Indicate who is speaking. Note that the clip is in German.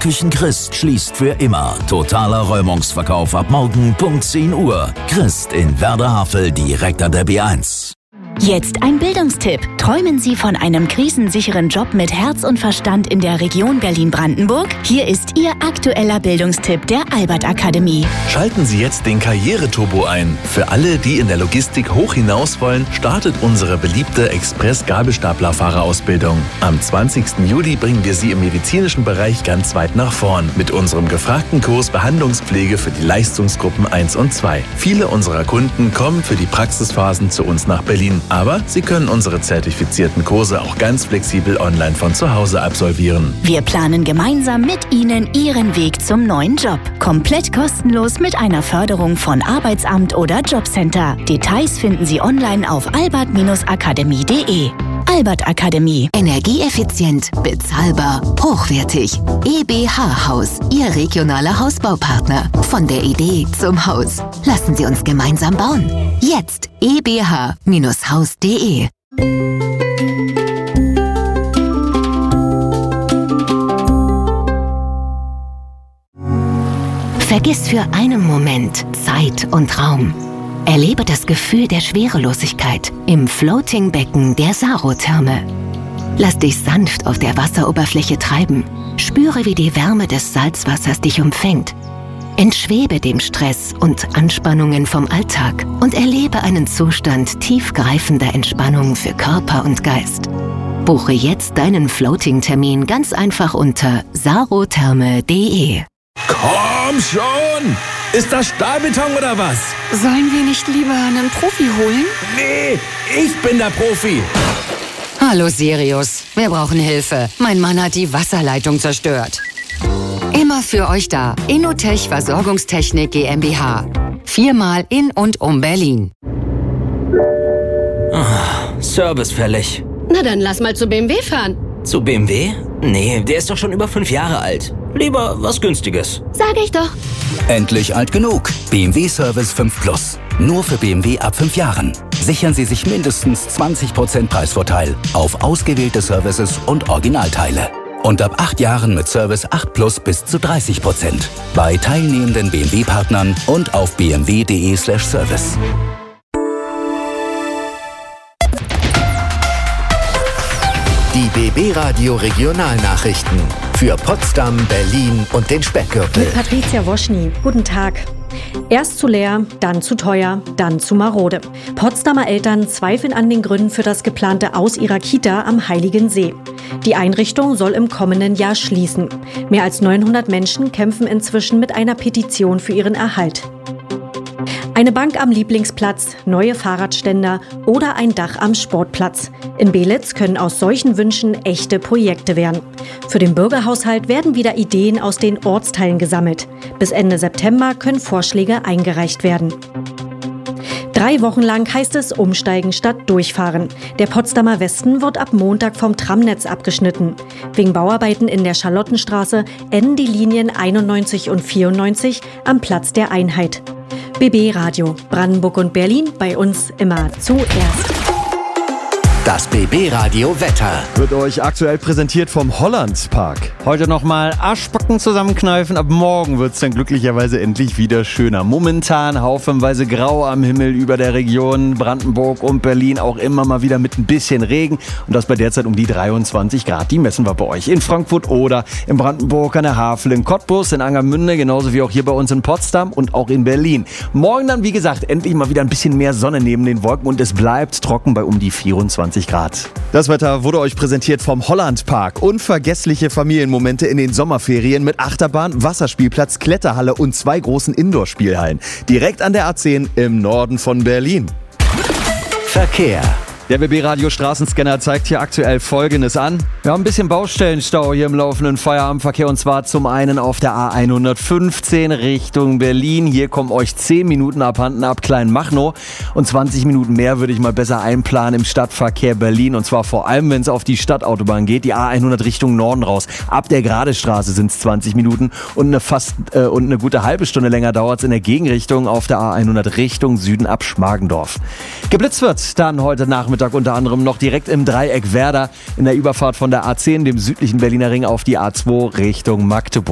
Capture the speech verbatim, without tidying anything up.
Speaker 1: Küchen Christ schließt für immer. Totaler Räumungsverkauf ab morgen Punkt zehn Uhr. Christ in Werder-Havel direkt an der B eins.
Speaker 2: Jetzt ein Bildungstipp. Träumen Sie von einem krisensicheren Job mit Herz und Verstand in der Region Berlin-Brandenburg? Hier ist Ihr aktueller Bildungstipp der Albert Akademie.
Speaker 3: Schalten Sie jetzt den Karriereturbo ein. Für alle, die in der Logistik hoch hinaus wollen, startet unsere beliebte Express-Gabelstaplerfahrerausbildung. Am zwanzigsten Juli bringen wir Sie im medizinischen Bereich ganz weit nach vorn mit unserem gefragten Kurs Behandlungspflege für die Leistungsgruppen eins und zwei. Viele unserer Kunden kommen für die Praxisphasen zu uns nach Berlin. Aber Sie können unsere zertifizierten Kurse auch ganz flexibel online von zu Hause absolvieren.
Speaker 2: Wir planen gemeinsam mit Ihnen Ihren Weg zum neuen Job. Komplett kostenlos mit einer Förderung von Arbeitsamt oder Jobcenter. Details finden Sie online auf albert akademie punkt de. Albert Akademie.
Speaker 4: Energieeffizient, bezahlbar, hochwertig. E B H Haus, Ihr regionaler Hausbaupartner. Von der Idee zum Haus. Lassen Sie uns gemeinsam bauen. Jetzt e b h Haus punkt de. Vergiss für einen Moment Zeit und Raum. Erlebe das Gefühl der Schwerelosigkeit im Floating-Becken der Sarotherme. Lass dich sanft auf der Wasseroberfläche treiben. Spüre, wie die Wärme des Salzwassers dich umfängt. Entschwebe dem Stress und Anspannungen vom Alltag und erlebe einen Zustand tiefgreifender Entspannung für Körper und Geist. Buche jetzt deinen Floating-Termin ganz einfach unter sarotherme punkt de.
Speaker 5: Komm schon! Ist das Stahlbeton oder was?
Speaker 6: Sollen wir nicht lieber einen Profi holen?
Speaker 5: Nee, ich bin der Profi.
Speaker 6: Hallo Sirius, wir brauchen Hilfe. Mein Mann hat die Wasserleitung zerstört. Immer für euch da. Innotech Versorgungstechnik GmbH. Viermal in und um Berlin.
Speaker 7: Oh, Service fällig.
Speaker 8: Na dann lass mal zu B M W fahren.
Speaker 7: Zu B M W? Nee, der ist doch schon über fünf Jahre alt. Lieber was Günstiges.
Speaker 8: Sag ich doch.
Speaker 1: Endlich alt genug. B M W Service fünf Plus. Nur für B M W ab fünf Jahren. Sichern Sie sich mindestens zwanzig Prozent Preisvorteil auf ausgewählte Services und Originalteile. Und ab acht Jahren mit Service acht Plus bis zu dreißig Prozent. Bei teilnehmenden B M W-Partnern und auf b m w punkt de slash service.
Speaker 9: Die B B Radio Regionalnachrichten für Potsdam, Berlin und den Speckgürtel.
Speaker 10: Mit Patricia Woschny. Guten Tag. Erst zu leer, dann zu teuer, dann zu marode. Potsdamer Eltern zweifeln an den Gründen für das geplante Aus ihrer Kita am Heiligen See. Die Einrichtung soll im kommenden Jahr schließen. Mehr als neunhundert Menschen kämpfen inzwischen mit einer Petition für ihren Erhalt. Eine Bank am Lieblingsplatz, neue Fahrradständer oder ein Dach am Sportplatz. In Belitz können aus solchen Wünschen echte Projekte werden. Für den Bürgerhaushalt werden wieder Ideen aus den Ortsteilen gesammelt. Bis Ende September können Vorschläge eingereicht werden. Drei Wochen lang heißt es Umsteigen statt Durchfahren. Der Potsdamer Westen wird ab Montag vom Tramnetz abgeschnitten. Wegen Bauarbeiten in der Charlottenstraße enden die Linien einundneunzig und vierundneunzig am Platz der Einheit. B B Radio, Brandenburg und Berlin, bei uns immer zuerst.
Speaker 9: Das B B Radio Wetter
Speaker 11: wird euch aktuell präsentiert vom Hollandspark. Heute nochmal Arschbacken zusammenkneifen. Ab morgen wird es dann glücklicherweise endlich wieder schöner. Momentan haufenweise grau am Himmel über der Region Brandenburg und Berlin. Auch immer mal wieder mit ein bisschen Regen. Und das bei derzeit um die dreiundzwanzig Grad. Die messen wir bei euch in Frankfurt oder in Brandenburg an der Havel, in Cottbus, in Angermünde. Genauso wie auch hier bei uns in Potsdam und auch in Berlin. Morgen dann, wie gesagt, endlich mal wieder ein bisschen mehr Sonne neben den Wolken. Und es bleibt trocken bei um die vierundzwanzig Grad. Das Wetter wurde euch präsentiert vom Hollandpark. Unvergessliche Familienmomente in den Sommerferien mit Achterbahn, Wasserspielplatz, Kletterhalle und zwei großen Indoor-Spielhallen. Direkt an der A zehn im Norden von Berlin.
Speaker 9: Verkehr.
Speaker 11: Der B B-Radio Straßenscanner zeigt hier aktuell Folgendes an. Wir haben ein bisschen Baustellenstau hier im laufenden Feierabendverkehr und zwar zum einen auf der A hundertfünfzehn Richtung Berlin. Hier kommen euch zehn Minuten abhanden ab Kleinmachnow und zwanzig Minuten mehr würde ich mal besser einplanen im Stadtverkehr Berlin und zwar vor allem, wenn es auf die Stadtautobahn geht, die A hundert Richtung Norden raus. Ab der Gradestraße sind es zwanzig Minuten und eine fast äh, und eine gute halbe Stunde länger dauert es in der Gegenrichtung auf der A hundert Richtung Süden ab Schmargendorf. Geblitzt wird dann heute Nachmittag unter anderem noch direkt im Dreieck Werder in der Überfahrt von der A zehn, dem südlichen Berliner Ring, auf die A zwei Richtung Magdeburg.